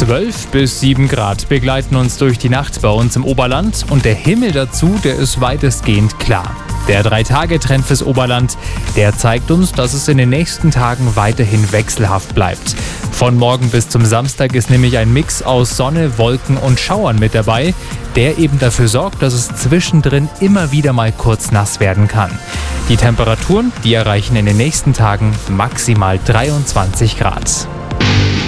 12 bis 7 Grad begleiten uns durch die Nacht bei uns im Oberland und der Himmel dazu, der ist weitestgehend klar. Der 3-Tage-Trend fürs Oberland, der zeigt uns, dass es in den nächsten Tagen weiterhin wechselhaft bleibt. Von morgen bis zum Samstag ist nämlich ein Mix aus Sonne, Wolken und Schauern mit dabei, der eben dafür sorgt, dass es zwischendrin immer wieder mal kurz nass werden kann. Die Temperaturen, die erreichen in den nächsten Tagen maximal 23 Grad.